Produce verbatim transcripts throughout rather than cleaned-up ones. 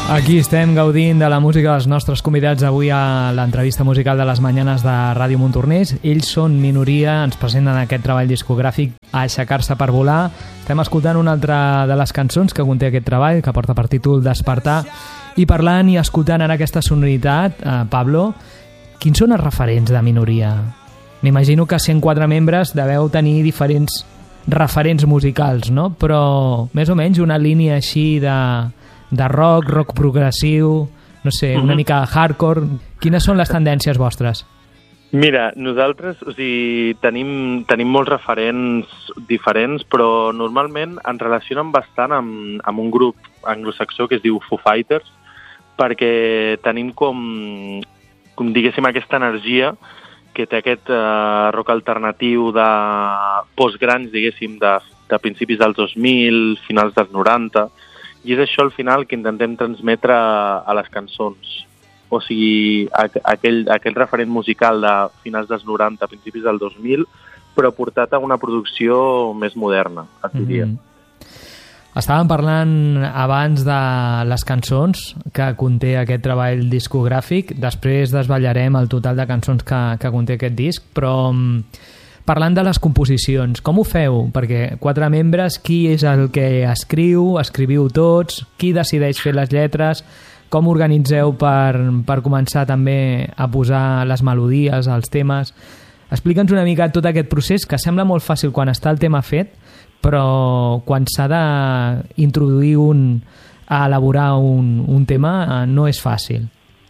Aquí estem gaudint de la música dels nostres convidats avui a l'entrevista musical de les Manyanes de Ràdio Montornès. Ells són Minoria, ens presenten aquest treball discogràfic Aixecar-se per volar. Estem escoltant una altra de les cançons que conté aquest treball, que porta per títol Despertar. I parlant i escoltant ara aquesta sonoritat, eh, Pablo, quins són els referents de Minoria? M'imagino que sent quatre membres deveu tenir diferents referents musicals, no? Però més o menys una línia així de... de rock, rock progressiu, no sé, una mica de hardcore. Quines són les tendències vostres? Mira, nosaltres, o sigui, tenim, tenim molts referents diferents, però normalment ens relacionen bastant amb, amb un grup anglosaxó que es diu Foo Fighters, perquè tenim com, com diguéssim, aquesta energia que té aquest uh, rock alternatiu de post-grunge, diguéssim, de, de principis dels dos mil, finals dels noranta, i és això al final que intentem transmetre a les cançons. O sigui, aquell, aquell referent musical de finals dels noranta, principis del dos mil, però portat a una producció més moderna, et diria. Mm-hmm. Estàvem parlant abans de les cançons que conté aquest treball discogràfic. Després desvetllarem el total de cançons que, que conté aquest disc, però... parlant de les composicions, com ho feu? Perquè quatre membres, qui és el que escriu? Escriviu tots? Qui decideix fer les lletres? Com organitzeu per, per començar també a posar les melodies, els temes? Explica'ns una mica tot aquest procés, que sembla molt fàcil quan està el tema fet, però quan s'ha d'introduir un, a elaborar un, un tema no és fàcil.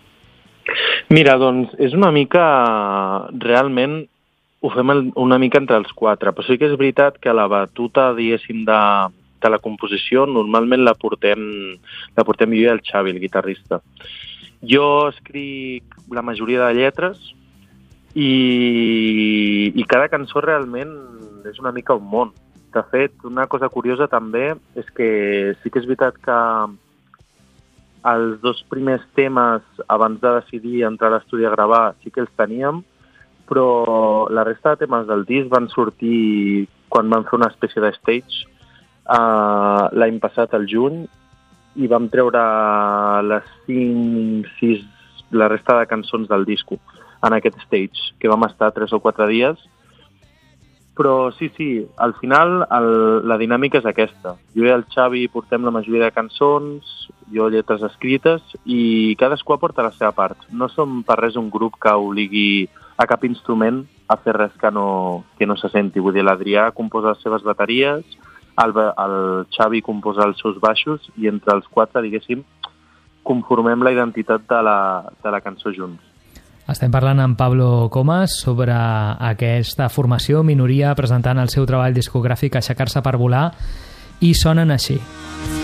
Mira, doncs és una mica realment ho fem una mica entre els quatre, però sí que és veritat que la batuta, diguéssim, de, de la composició normalment la portem, la portem jo i el Xavi, el guitarrista. Jo escric la majoria de lletres i, i cada cançó realment és una mica un món. De fet, una cosa curiosa també és que sí que és veritat que els dos primers temes abans de decidir entrar a l'estudi a gravar sí que els teníem, però la resta de temes del disc van sortir quan vam fer una espècie de stage uh, l'any passat, al juny, i vam treure les cinc, sis, la resta de cançons del disco en aquest stage, que vam estar tres o quatre dies. Però sí, sí, al final el, la dinàmica és aquesta. Jo i el Xavi portem la majoria de cançons, jo lletres escrites, i cadascú aporta la seva part. No som per res un grup que obligui a cap instrument a fer res que no, que no se senti. Vull dir, l'Adrià composa les seves bateries, el, el Xavi composa els seus baixos, i entre els quatre, diguéssim, conformem la identitat de la, de la cançó junts. Estem parlant amb Pablo Comas sobre aquesta formació Minoria presentant el seu treball discogràfic Aixecar-se per volar, i sonen així.